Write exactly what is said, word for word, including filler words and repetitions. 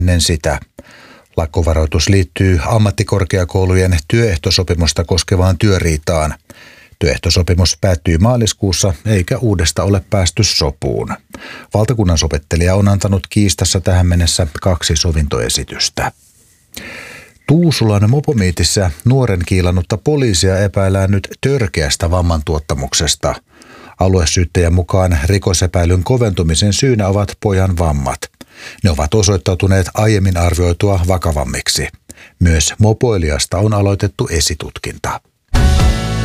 ennen sitä. Lakkovaroitus liittyy ammattikorkeakoulujen työehtosopimusta koskevaan työriitaan. Työehtosopimus päättyi maaliskuussa eikä uudesta ole päästy sopuun. Valtakunnan sovittelija on antanut kiistassa tähän mennessä kaksi sovintoesitystä. Tuusulan mopomiitissä nuoren kiilannutta poliisia epäillään nyt törkeästä vammantuottamuksesta. Aluesyyttäjän mukaan rikosepäilyn koventumisen syynä ovat pojan vammat. Ne ovat osoittautuneet aiemmin arvioitua vakavammiksi. Myös mopoilijasta on aloitettu esitutkinta.